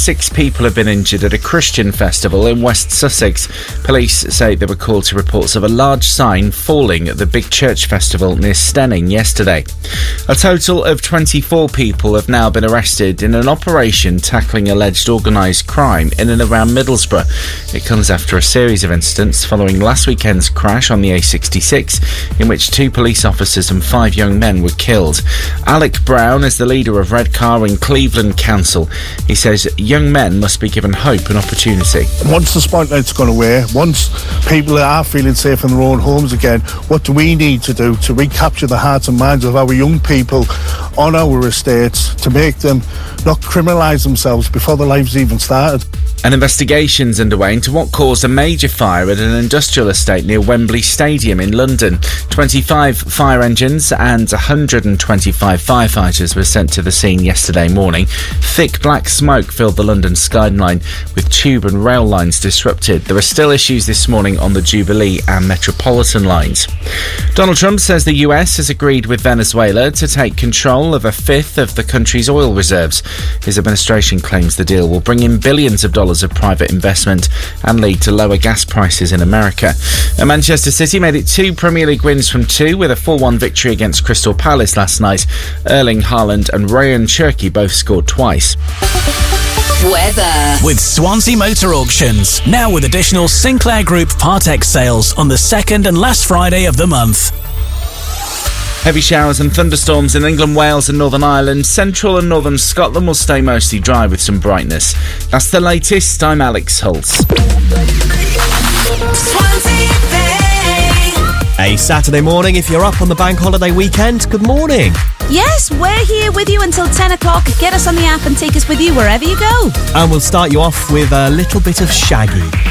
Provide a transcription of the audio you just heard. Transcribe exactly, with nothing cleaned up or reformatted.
Six people have been injured at a Christian festival in West Sussex. Police say they were called to reports of a large sign falling at the Big Church Festival near Stenning yesterday. A total of twenty-four people have now been arrested in an operation tackling alleged organised crime in and around Middlesbrough. It comes after a series of incidents following last weekend's crash on the A sixty-six, in which two police officers and five young men were killed. Alec Brown is the leader of Redcar in Cleveland Council. He says young men must be given hope and opportunity. Once the spotlight's gone away, once people are feeling safe in their own homes again, what do we need to do to recapture the hearts and minds of our young people on our estates, to make them not criminalise themselves before their lives even started? An investigation's underway into what caused a major fire at an industrial estate near Wembley Stadium in London. twenty-five fire engines and one hundred twenty-five firefighters were sent to the scene yesterday morning. Thick black smoke filled the London skyline, with tube and rail lines disrupted. There are still issues this morning on the Jubilee and Metropolitan lines. Donald Trump says the U S has agreed with Venezuela to take control of a fifth of the country's oil reserves. His administration claims the deal will bring in billions of dollars of private investment and lead to lower gas prices in America. And Manchester City made it two Premier League wins from two with a four one victory against Crystal Palace last night. Erling Haaland and Ryan Cherky both scored twice. Weather. With Swansea Motor Auctions, now with additional Sinclair Group Part X sales on the second and last Friday of the month. Heavy showers and thunderstorms in England, Wales and Northern Ireland. Central and northern Scotland will stay mostly dry with some brightness. That's the latest. I'm Alex Hulse. A Saturday morning if you're up on the bank holiday weekend. Good morning. Yes, we're here with you until ten o'clock. Get us on the app and take us with you wherever you go. And we'll start you off with a little bit of Shaggy.